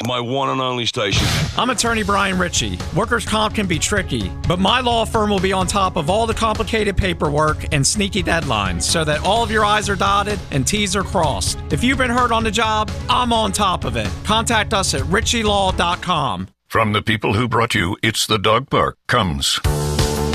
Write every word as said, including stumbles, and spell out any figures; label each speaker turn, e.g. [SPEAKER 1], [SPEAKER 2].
[SPEAKER 1] my one and only station.
[SPEAKER 2] I'm attorney Brian Ritchie. Workers' comp can be tricky, but my law firm will be on top of all the complicated paperwork and sneaky deadlines so that all of your I's are dotted and T's are crossed. If you've been hurt on the job, I'm on top of it. Contact us at ritchie law dot com.
[SPEAKER 3] From the people who brought you It's the Dog Park comes